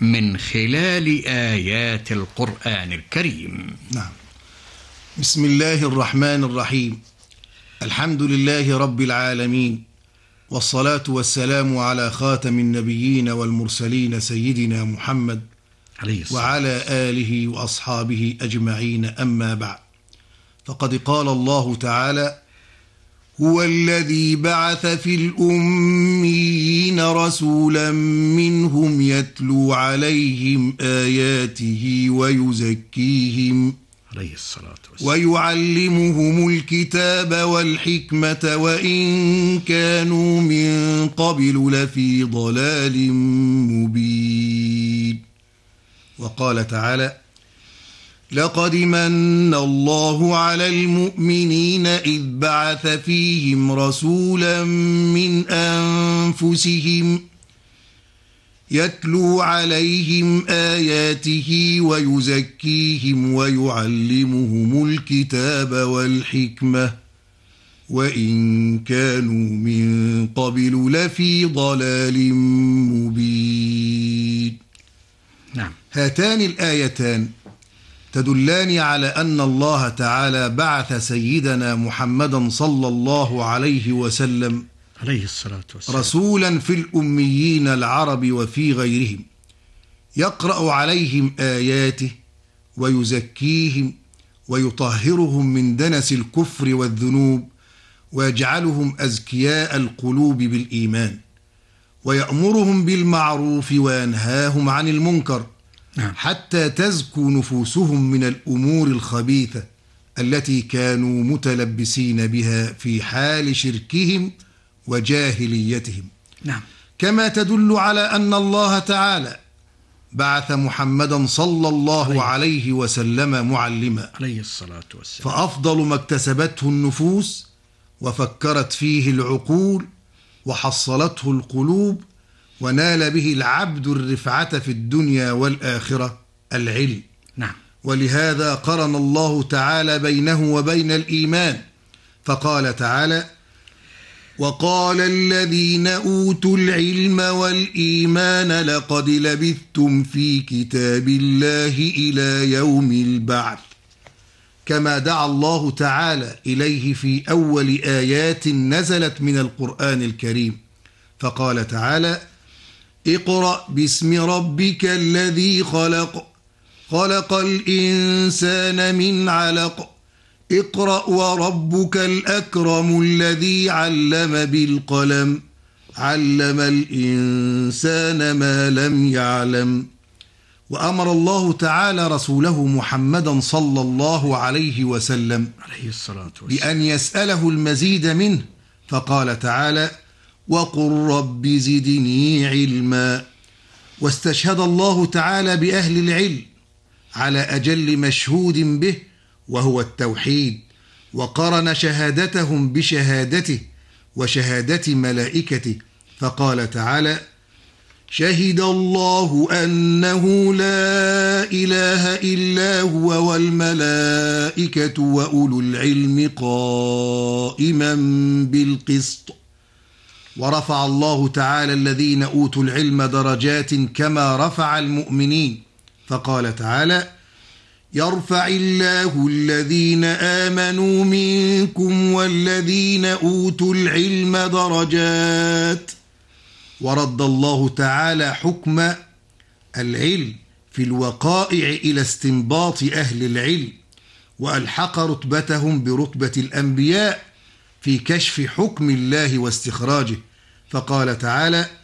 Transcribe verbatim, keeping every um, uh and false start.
من خلال آيات القرآن الكريم. نعم. بسم الله الرحمن الرحيم. الحمد لله رب العالمين، والصلاة والسلام على خاتم النبيين والمرسلين سيدنا محمد وعلى آله وأصحابه أجمعين، أما بعد، فقد قال الله تعالى: هو الذي بعث في الأميين رسولا منهم يتلو عليهم آياته ويزكيهم عليه الصلاة والسلام ويعلمهم الكتاب والحكمة وإن كانوا من قبل لفي ضلال مبين. وقال تعالى: لقد من الله على المؤمنين إذ بعث فيهم رسولا من أنفسهم يتلو عليهم آياته ويزكيهم ويعلمهم الكتاب والحكمة وإن كانوا من قبل لفي ضلال مبين. نعم. هاتان الآيتان تدلان على أن الله تعالى بعث سيدنا محمدا صلى الله عليه وسلم عليه الصلاة والسلام رسولا في الأميين العرب وفي غيرهم، يقرأ عليهم آياته ويزكيهم ويطهرهم من دنس الكفر والذنوب ويجعلهم أزكياء القلوب بالإيمان، ويأمرهم بالمعروف وينهاهم عن المنكر، نعم. حتى تزكو نفوسهم من الأمور الخبيثة التي كانوا متلبسين بها في حال شركهم وجاهليتهم. نعم. كما تدل على أن الله تعالى بعث محمدا صلى الله عليه, عليه وسلم معلما عليه الصلاة والسلام، فأفضل ما اكتسبته النفوس وفكرت فيه العقول وحصلته القلوب ونال به العبد الرفعة في الدنيا والآخرة العلم. نعم. ولهذا قرن الله تعالى بينه وبين الإيمان، فقال تعالى: وقال الذين أوتوا العلم والإيمان لقد لبثتم في كتاب الله إلى يوم البعث، كما دعا الله تعالى إليه في أول آيات نزلت من القرآن الكريم، فقال تعالى: اقرأ باسم ربك الذي خلق خلق الإنسان من علق اقرأ وربك الأكرم الذي علم بالقلم علم الإنسان ما لم يعلم. وأمر الله تعالى رسوله محمدا صلى الله عليه وسلم عليه الصلاة والسلام بأن يسأله المزيد منه، فقال تعالى: وقل رب زدني علما. واستشهد الله تعالى بأهل العلم على أجل مشهود به وهو التوحيد، وقرن شهادتهم بشهادته وشهادة ملائكته، فقال تعالى: شهد الله أنه لا إله إلا هو والملائكة وأولو العلم قائما بالقسط. ورفع الله تعالى الذين أوتوا العلم درجات كما رفع المؤمنين، فقال تعالى: يرفع الله الذين آمنوا منكم والذين أوتوا العلم درجات. ورد الله تعالى حكم العلم في الوقائع إلى استنباط أهل العلم، وألحق رتبتهم برتبة الأنبياء في كشف حكم الله واستخراجه، فقال تعالى: